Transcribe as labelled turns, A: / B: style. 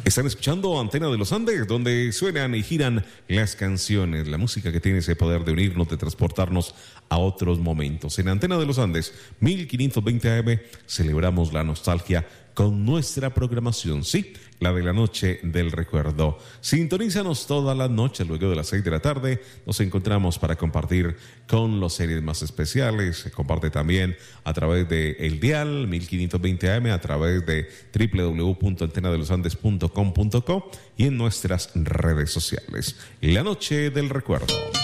A: Están escuchando Antena de los Andes, donde suenan y giran las canciones, la música que tiene ese poder de unirnos, de transportarnos a otros momentos. En Antena de los Andes, 1520 AM, celebramos la nostalgia con nuestra programación, sí, la de la Noche del Recuerdo. Sintonízanos todas las noches, luego de las 6 de la tarde. Nos encontramos para compartir con los series más especiales. Se comparte también a través de El Dial, 1520 AM, a través de www.antenadelosandes.com.co y en nuestras redes sociales. La Noche del Recuerdo.